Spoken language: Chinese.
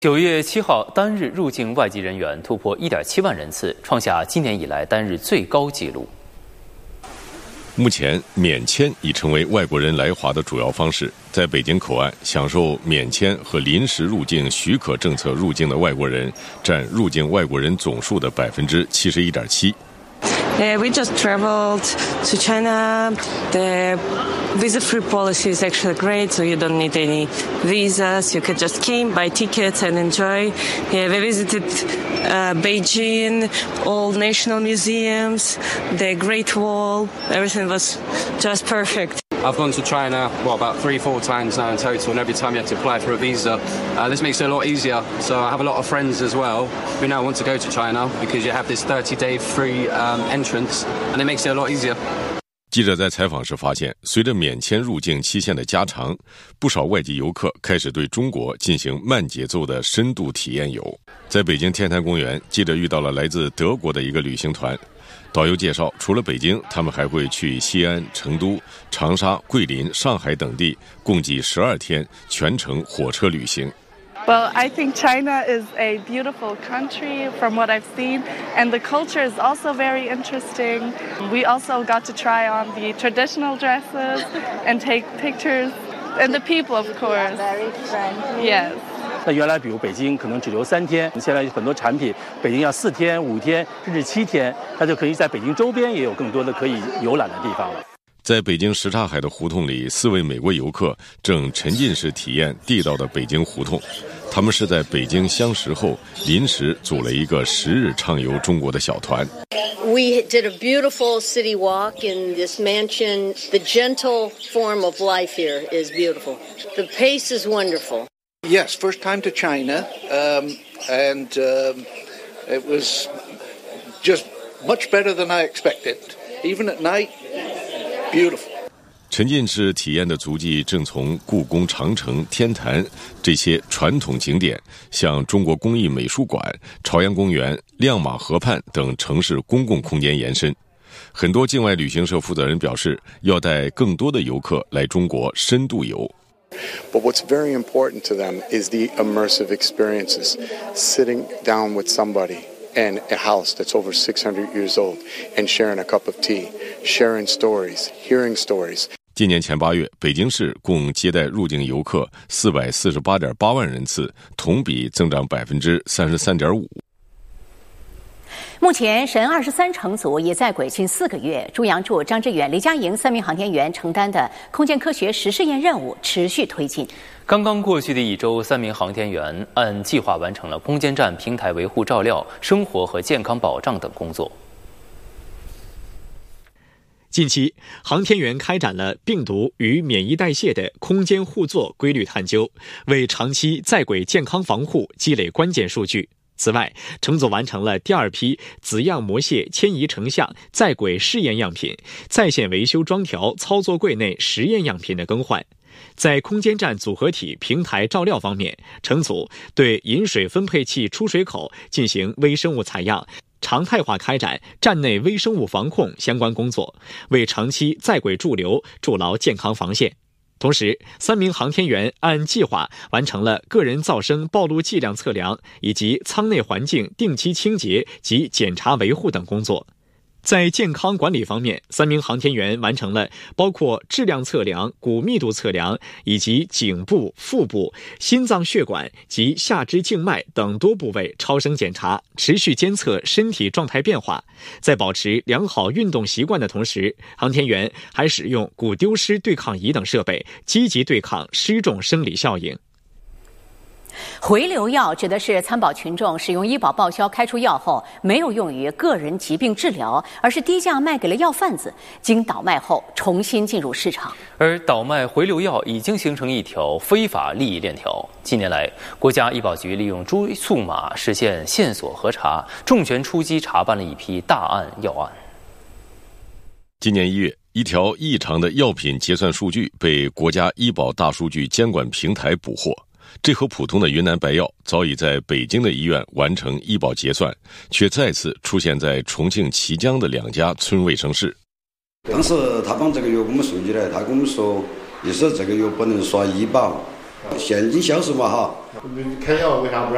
9月7号，单日入境外籍人员突破1.7万人次，创下今年以来单日最高纪录。 目前，免签已成为外国人来华的主要方式。在北京口岸，享受免签和临时入境许可政策入境的外国人占入境外国人总数的71.7%。 We just traveled to China. The visa-free policy is actually great, so you don't need any visas. You can just came, buy tickets, and enjoy. We visited Beijing, all national museums, the Great Wall. Everything was just perfect. I've gone to China, about 3-4 times now in total, and every time you have to apply for a visa. This makes it a lot easier. So I have a lot of friends as well who now want to go to China because you have this 30-day free entrance, and it makes it a lot easier. 记者在采访时发现，随着免签入境期限的加长，不少外籍游客开始对中国进行慢节奏的深度体验游。在北京天坛公园，记者遇到了来自德国的一个旅行团。导游介绍，除了北京，他们还会去西安、成都、长沙、桂林、上海等地，共计12天，全程火车旅行。 Well, I think China is a beautiful country from what I've seen, and the culture is also very interesting. We also got to try on the traditional dresses and take pictures, and the people, of course. Very friendly. Yes. 那原来比如北京可能只留3天，现在很多产品北京要4天、5天甚至7天，它就可以在北京周边也有更多的可以游览的地方了。 在北京什刹海的胡同里，4位美国游客正沉浸式体验地道的北京胡同。他们是在北京相识后临时组了一个10日畅游中国的小团。 We did a beautiful city walk in this mansion. The gentle form of life here is beautiful. The pace is wonderful. Yes, first time to China, and it was just much better than I expected. Even at night, beautiful. 沉浸式体验的足迹正从故宫、长城、天坛这些传统景点，向中国工艺美术馆、朝阳公园、亮马河畔等城市公共空间延伸。很多境外旅行社负责人表示，要带更多的游客来中国深度游。 But what's very important to them is the immersive experiences. Sitting down with somebody in a house that's over 600 years old and sharing a cup of tea, sharing stories, hearing stories. 今年前8月，北京市共接待入境游客448.8万人次，同比增长33.5%。 目前，神23乘组也在轨近4个月。朱杨柱、张志远、李佳莹3名航天员承担的空间科学实试验任务持续推进。 刚刚过去的1周，3名航天员按计划完成了空间站平台维护照料、生活和健康保障等工作。 近期，航天员开展了病毒与免疫代谢的空间互作规律探究，为长期在轨健康防护积累关键数据。此外，乘组完成了第2批子样模蟹迁移成像在轨试验样品、在线维修装条操作柜内实验样品的更换。在空间站组合体平台照料方面，乘组对饮水分配器出水口进行微生物采样，常态化开展站内微生物防控相关工作，为长期在轨驻留筑牢健康防线。同时，3名航天员按计划完成了个人噪声暴露剂量测量以及舱内环境定期清洁及检查维护等工作。在健康管理方面，3名航天员完成了包括质量测量、骨密度测量以及颈部、腹部、心脏血管及下肢静脉等多部位超声检查，持续监测身体状态变化。在保持良好运动习惯的同时，航天员还使用骨丢失对抗仪等设备，积极对抗失重生理效应。 回流药指的是参保群众使用医保报销开出药后，没有用于个人疾病治疗，而是低价卖给了药贩子，经倒卖后重新进入市场。 而倒卖回流药已经形成一条非法利益链条。近年来，国家医保局利用追溯码实现线索核查，重拳出击查办了一批大案要案。 今年1月，一条异常的药品结算数据被国家医保大数据监管平台捕获。这盒普通的云南白药早已在北京的医院完成医保结算，却再次出现在重庆綦江的2家村卫生室。 当时他帮这个药给我们送进来，他跟我们说，意思这个药不能刷医保，现金销售嘛哈。 开药为啥不让？